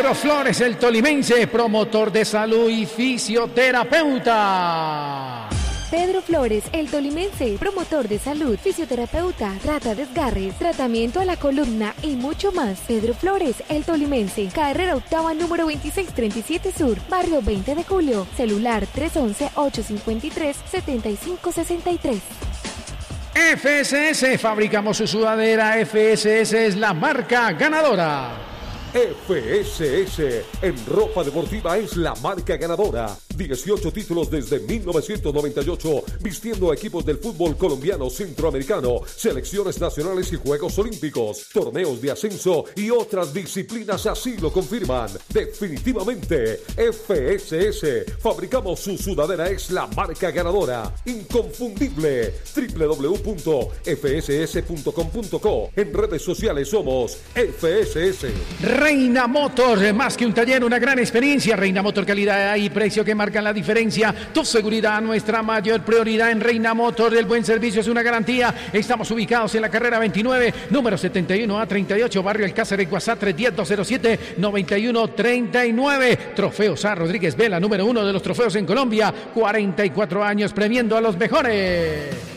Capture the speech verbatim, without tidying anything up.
Pedro Flores, el tolimense, promotor de salud y fisioterapeuta. Pedro Flores, el tolimense, promotor de salud, fisioterapeuta, trata desgarres, tratamiento a la columna y mucho más. Pedro Flores, el tolimense, carrera octava número veintiséis treinta y siete Sur, barrio veinte de julio, celular tres once, ocho cincuenta y tres, setenta y cinco sesenta y tres. F S S, fabricamos su sudadera. F S S es la marca ganadora. F S S en ropa deportiva es la marca ganadora. dieciocho títulos desde mil novecientos noventa y ocho, vistiendo equipos del fútbol colombiano, centroamericano, selecciones nacionales y Juegos Olímpicos, torneos de ascenso y otras disciplinas así lo confirman. Definitivamente, F S S, fabricamos su sudadera, es la marca ganadora. Inconfundible. doble u doble u doble u punto f s s punto com punto co. En redes sociales somos F S S. Reina Motor, más que un taller, una gran experiencia. Reina Motor, calidad y precio que marcan la diferencia. Tu seguridad, nuestra mayor prioridad en Reina Motor. El buen servicio es una garantía. Estamos ubicados en la carrera veintinueve, número setenta y uno A treinta y ocho, barrio Alcázar, WhatsApp tres uno cero, dos cero siete, nueve uno tres nueve. Trofeos A. Rodríguez Vela, número uno de los trofeos en Colombia. cuarenta y cuatro años premiando a los mejores.